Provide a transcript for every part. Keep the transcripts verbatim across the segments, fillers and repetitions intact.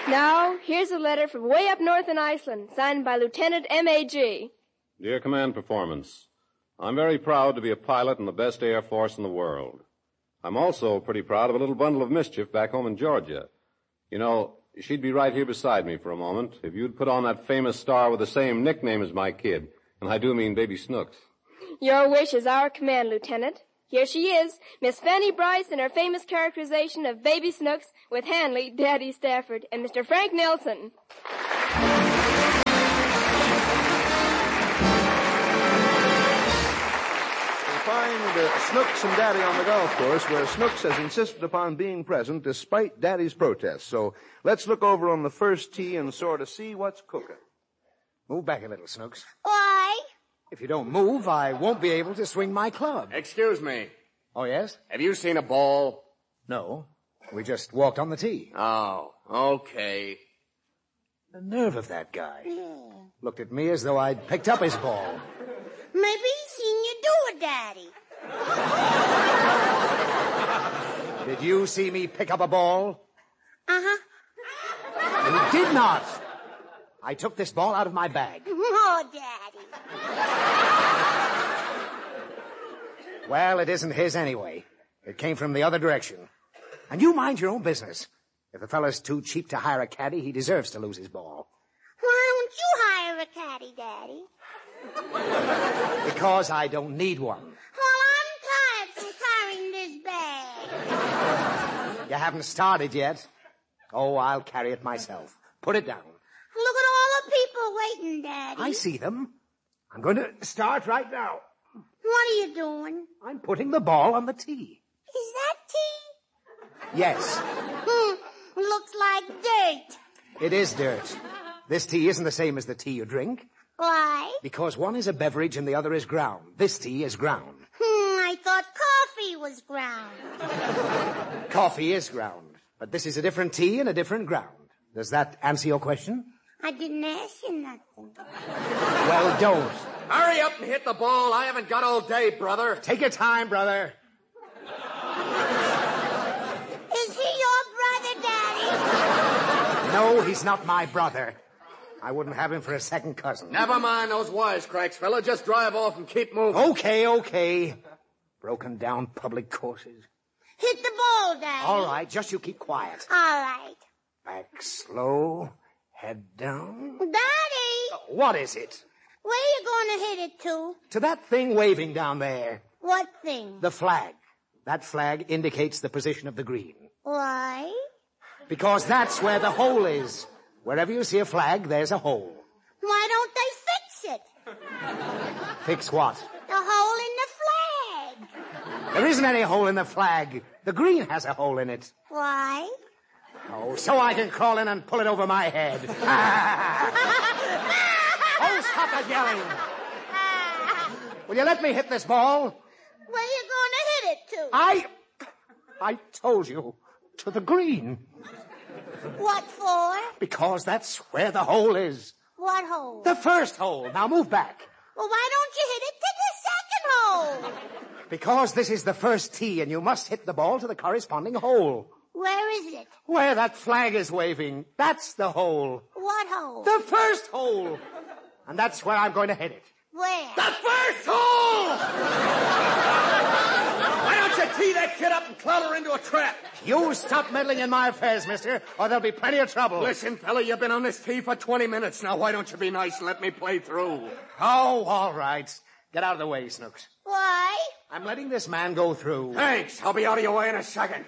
Now, here's a letter from way up north in Iceland, signed by Lieutenant M A G Dear Command Performance, I'm very proud to be a pilot in the best Air Force in the world. I'm also pretty proud of a little bundle of mischief back home in Georgia. You know, she'd be right here beside me for a moment if you'd put on that famous star with the same nickname as my kid. And I do mean Baby Snooks. Your wish is our command, Lieutenant. Here she is, Miss Fanny Bryce in her famous characterization of Baby Snooks with Hanley, Daddy Stafford, and Mister Frank Nelson. Find uh, Snooks and Daddy on the golf course, where Snooks has insisted upon being present despite Daddy's protests. So let's look over on the first tee and sort of see what's cooking. Move back a little, Snooks. Why? If you don't move, I won't be able to swing my club. Excuse me. Oh, yes? Have you seen a ball? No. We just walked on the tee. Oh, okay. The nerve of that guy. Looked at me as though I'd picked up his ball. Maybe he's seen you do it, Daddy. Did you see me pick up a ball? Uh-huh. You did not. I took this ball out of my bag. Oh, Daddy. Well, it isn't his anyway. It came from the other direction. And you mind your own business. If a fellow's too cheap to hire a caddy, he deserves to lose his ball. Why don't you hire a caddy, Daddy? Because I don't need one. Well, I'm tired from carrying this bag. You haven't started yet. Oh, I'll carry it myself. Put it down. Look at all the people waiting, Daddy. I see them. I'm going to start right now. What are you doing? I'm putting the ball on the tee. Is that tea? Yes. Hmm, looks like dirt. It is dirt. This tea isn't the same as the tea you drink. Why? Because one is a beverage and the other is ground. This tea is ground. Hmm, I thought coffee was ground. Coffee is ground. But this is a different tea and a different ground. Does that answer your question? I didn't ask you nothing. Well, don't. Hurry up and hit the ball. I haven't got all day, brother. Take your time, brother. Is he your brother, Daddy? No, he's not my brother. I wouldn't have him for a second cousin. Never mind those wisecracks, fella. Just drive off and keep moving. Okay, okay. Broken down public courses. Hit the ball, Daddy. All right, just you keep quiet. All right. Back slow, head down. Daddy! What is it? Where you going to hit it to? To that thing waving down there. What thing? The flag. That flag indicates the position of the green. Why? Because that's where the hole is. Wherever you see a flag, there's a hole. Why don't they fix it? Fix what? The hole in the flag. There isn't any hole in the flag. The green has a hole in it. Why? Oh, so I can crawl in and pull it over my head. Oh, stop that yelling. Will you let me hit this ball? Where you going to hit it to? I... I told you. To the green. What for? Because that's where the hole is. What hole? The first hole. Now move back. Well, why don't you hit it to the second hole? Because this is the first tee, and you must hit the ball to the corresponding hole. Where is it? Where that flag is waving. That's the hole. What hole? The first hole. And that's where I'm going to hit it. Where? The first hole! Why don't you tee that kid up and clobber her into a trap? You stop meddling in my affairs, mister, or there'll be plenty of trouble. Listen, fella, you've been on this tee for twenty minutes now. Why don't you be nice and let me play through? Oh, all right. Get out of the way, Snooks. Why? I'm letting this man go through. Thanks. I'll be out of your way in a second.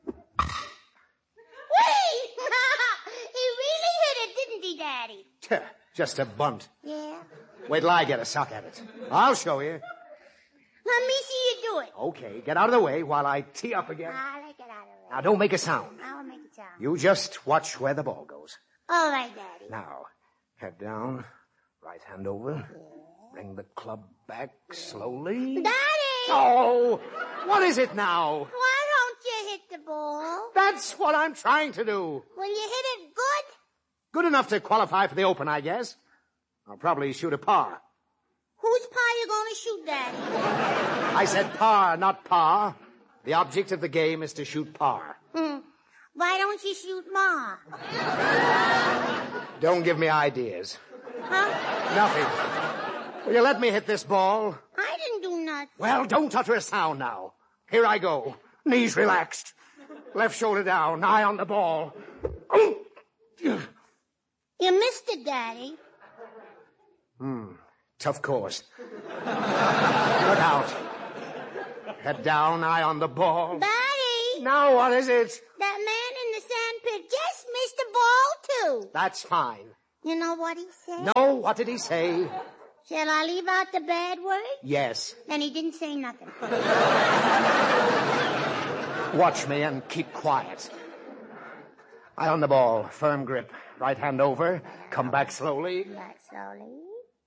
Wait! He really hit it, didn't he, Daddy? Just a bunt. Yeah. Wait till I get a suck at it. I'll show you. Let me see you do it. Okay, get out of the way while I tee up again. I'll get out of the way. Now, don't make a sound. I'll make it sound. You just watch where the ball goes. All right, Daddy. Now, head down, right hand over. Bring the club back slowly. Daddy! Oh, what is it now? Why don't you hit the ball? That's what I'm trying to do. Will you hit it good? Good enough to qualify for the Open, I guess. I'll probably shoot a par. Whose par you going to shoot, Daddy? I said par, not par. The object of the game is to shoot par. Hmm. Why don't you shoot Ma? Don't give me ideas. Huh? Nothing. Will you let me hit this ball? I didn't do nothing. Well, don't utter a sound now. Here I go. Knees relaxed. Left shoulder down. Eye on the ball. You missed it, Daddy. Hmm. Tough course. Look out. Head down, eye on the ball. Daddy! Now what is it? That man in the sand pit just missed a ball, too. That's fine. You know what he said? No, what did he say? Shall I leave out the bad word? Yes. Then he didn't say nothing. Watch me and keep quiet. Eye on the ball, firm grip. Right hand over. Come back slowly. Back slowly.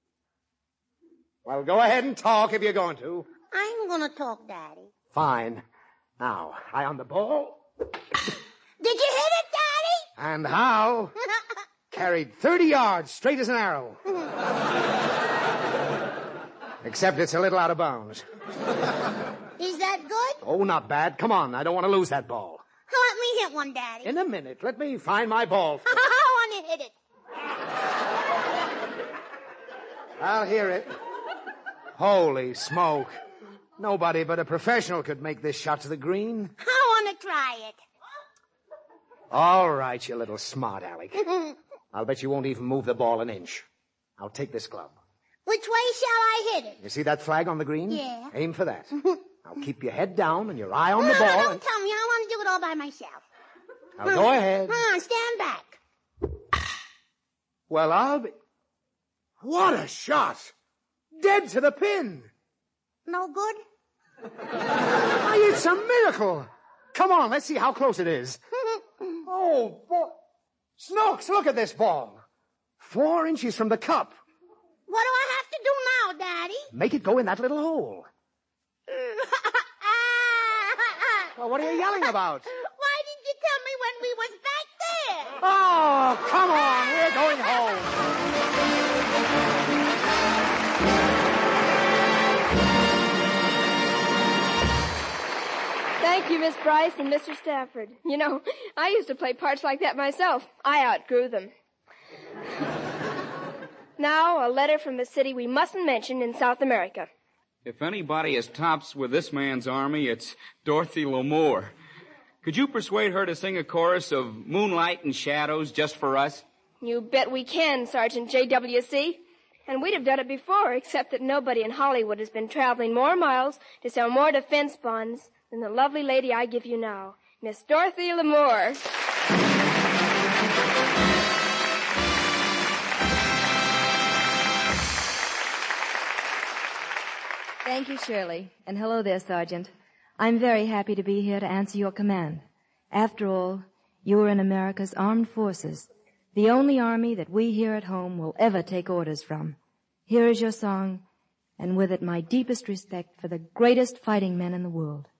Well, go ahead and talk if you're going to. I'm gonna talk, Daddy. Fine. Now, eye on the ball. Did you hit it, Daddy? And how? Carried thirty yards, straight as an arrow. Except it's a little out of bounds. Is that good? Oh, not bad. Come on, I don't want to lose that ball. Let me hit one, Daddy. In a minute. Let me find my ball. I want to hit it. I'll hear it. Holy smoke. Nobody but a professional could make this shot to the green. I want to try it. All right, you little smart Alec. I'll bet you won't even move the ball an inch. I'll take this club. Which way shall I hit it? You see that flag on the green? Yeah. Aim for that. Now keep your head down and your eye on the no, ball. Don't and... tell me. I want to do it all by myself. Now go ahead. Come on, stand back. Well, I'll be... What a shot! Dead to the pin. No good? Why, it's a miracle. Come on, let's see how close it is. Oh, boy. Snooks, look at this ball. Four inches from the cup. What do I have to do now, Daddy? Make it go in that little hole. Well, what are you yelling about? Why didn't you tell me when we was back there? Oh, come on. We're going home. Thank you, Miss Bryce and Mister Stafford. You know, I used to play parts like that myself. I outgrew them. Now, a letter from a city we mustn't mention in South America. If anybody is tops with this man's army, it's Dorothy Lamour. Could you persuade her to sing a chorus of Moonlight and Shadows just for us? You bet we can, Sergeant J W C. And we'd have done it before, except that nobody in Hollywood has been traveling more miles to sell more defense bonds than the lovely lady I give you now, Miss Dorothy Lamour. Thank you, Shirley. And hello there, Sergeant. I'm very happy to be here to answer your command. After all, you are in America's armed forces, the only army that we here at home will ever take orders from. Here is your song, and with it my deepest respect for the greatest fighting men in the world.